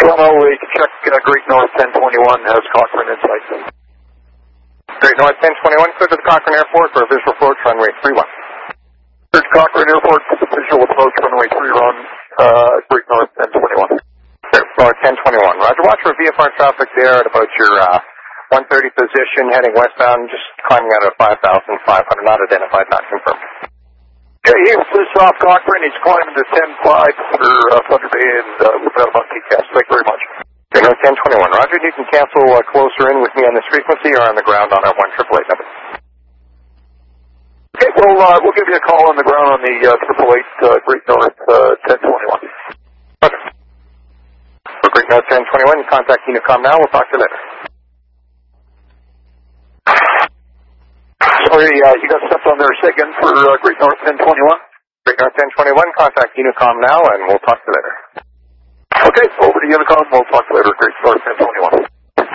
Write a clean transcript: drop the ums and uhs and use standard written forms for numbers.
Toronto, we can check Great North 1021 has Cochrane in sight. Great North 1021, clear to the Cochrane Airport for a visual approach runway 31. Here's Cochrane Airport, visual approach runway 31, Great North 1021. Great North 1021. Roger, watch for VFR traffic there at about your 130 position, heading westbound, just climbing out of 5,500, not identified, not confirmed. Okay, here's this off Cochrane. He's climbing to 10.5 for Thunder Bay and without about TCAS. Thank you very much. Great North 1021. Roger, you can cancel closer in with me on this frequency or on the ground on our 1888 number. Okay, we'll give you a call on the ground on the 888 Great North 1021. Okay. For Great North 1021, contact Unicom now. We'll talk to you later. Sorry, you got stepped on there. Say again for Great North 1021. Great North 1021, contact Unicom now, and we'll talk to you later. Okay, over to Unicom. We'll talk later. Great North 1021.